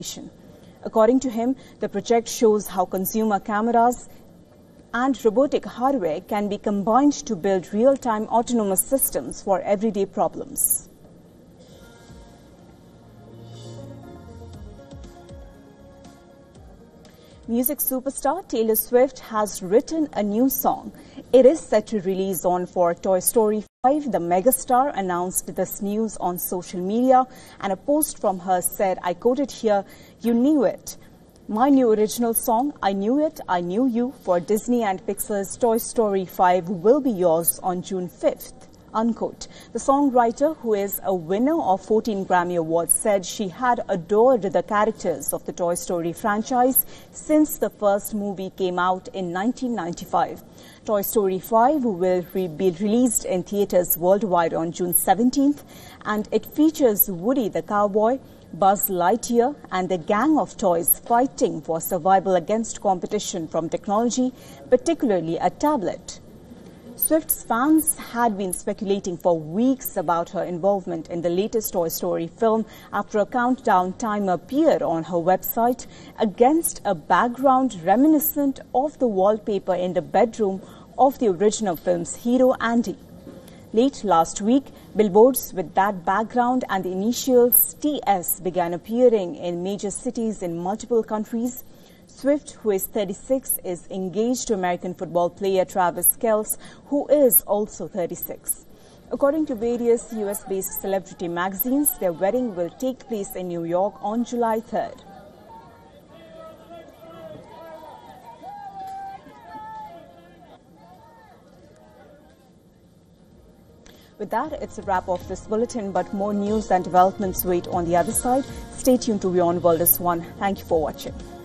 According to him, the project shows how consumer cameras and robotic hardware can be combined to build real-time autonomous systems for everyday problems. Music superstar Taylor Swift has written a new song. It is set to release on for Toy Story 5. The megastar announced this news on social media, and a post from her said, I quote it here, "You knew it. My new original song, I Knew It, I Knew You, for Disney and Pixar's Toy Story 5 will be yours on June 5th. Unquote. The songwriter, who is a winner of 14 Grammy Awards, said she had adored the characters of the Toy Story franchise since the first movie came out in 1995. Toy Story 5 will be released in theaters worldwide on June 17th, and it features Woody the cowboy, Buzz Lightyear and the gang of toys fighting for survival against competition from technology, particularly a tablet. Swift's fans had been speculating for weeks about her involvement in the latest Toy Story film after a countdown timer appeared on her website against a background reminiscent of the wallpaper in the bedroom of the original film's hero, Andy. Late last week, billboards with that background and the initials TS began appearing in major cities in multiple countries. Swift, who is 36, is engaged to American football player Travis Kelce, who is also 36. According to various US-based celebrity magazines, their wedding will take place in New York on July 3rd. With that, it's a wrap of this bulletin, but more news and developments wait on the other side. Stay tuned to Beyond World is One. Thank you for watching.